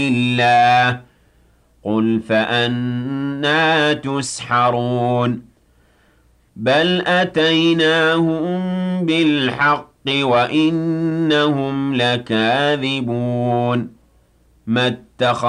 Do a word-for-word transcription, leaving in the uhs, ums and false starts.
اللَّهِ قُلْ فَأَنَّىٰ تُسْحَرُونَ بَلْ أَتَيْنَاهُم بِالْحَقِّ وَإِنَّهُمْ لَكَاذِبُونَ مَا اتَّخَذَ